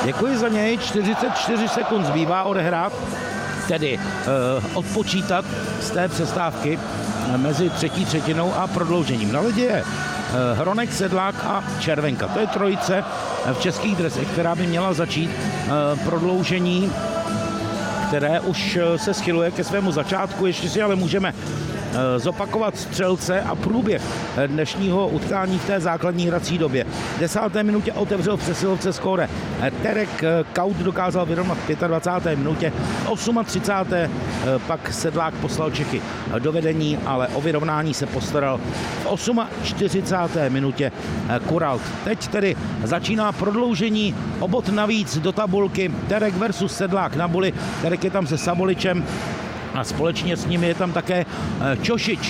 Děkuji za něj, 44 sekund zbývá odehrát, tedy odpočítat z té přestávky mezi třetí třetinou a prodloužením. Na ledě je Hronek, Sedlák a Červenka. To je trojice v českých dresech, která by měla začít prodloužení, které už se schyluje ke svému začátku. Ještě si ale můžeme zopakovat střelce a průběh dnešního utkání v té základní hrací době. V 10. minutě otevřel v přesilovce skóre Terek, Kaut dokázal vyrovnat v 25. minutě, v 38. pak Sedlák poslal Čechy do vedení, ale o vyrovnání se postaral v 48. minutě Kuralt. Teď tedy začíná prodloužení, o bod navíc do tabulky, Terek versus Sedlák na buli. Terek je tam se Saboličem a společně s nimi je tam také Čošič.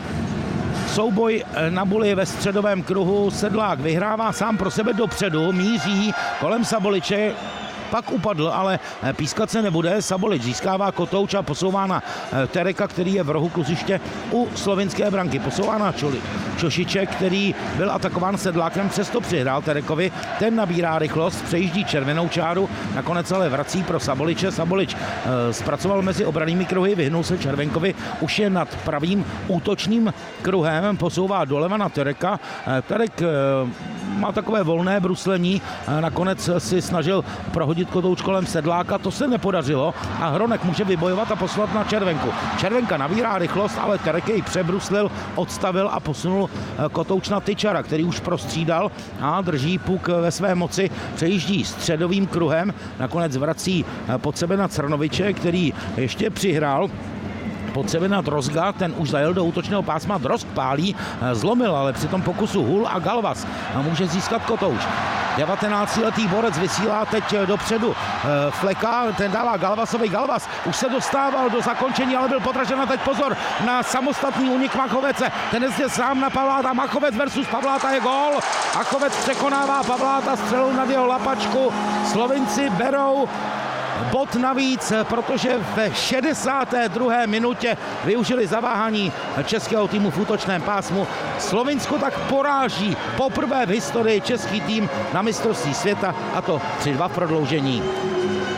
Souboj na buli ve středovém kruhu, Sedlák vyhrává sám pro sebe dopředu, míří kolem Saboliče, pak upadl, ale pískat se nebude. Sabolič získává kotouč a posouvá na Tereka, který je v rohu kluziště u slovinské branky. Posouvá na Čošiče, který byl atakován Sedlákem, přesto přihrál Terekovi. Ten nabírá rychlost, přejíždí červenou čáru, nakonec ale vrací pro Saboliče. Sabolič zpracoval mezi obrannými kruhy, vyhnul se Červenkovi, už je nad pravým útočným kruhem, posouvá doleva na Tereka. Terek má takové volné bruslení, nakonec si snažil prohodit kotouč kolem Sedláka, to se nepodařilo a Hronek může vybojovat a poslat na Červenku. Červenka nabírá rychlost, ale Terek jej přebruslil, odstavil a posunul kotouč na Tyčara, který už prostřídal a drží puk ve své moci, přejíždí středovým kruhem, nakonec vrací pod sebe na Crnoviče, který ještě přihrál pod sebe na Drozga, ten už zajel do útočného pásma, Drozg pálí, zlomil, ale při tom pokusu Hul a Galvas může získat kotouč. 19-letý borec vysílá teď dopředu Fleka, ten dává Galvasovi, Galvas už se dostával do zakončení, ale byl podražen a teď pozor na samostatný únik Machovece, ten je sám na Pavláta, Machovec versus Pavláta je gól, Machovec překonává Pavláta střelou nad jeho lapačku, Slovinci berou bod navíc, protože v 62. minutě využili zaváhání českého týmu v útočném pásmu. Slovinsko tak poráží poprvé v historii český tým na mistrovství světa, a to 3-2 v prodloužení.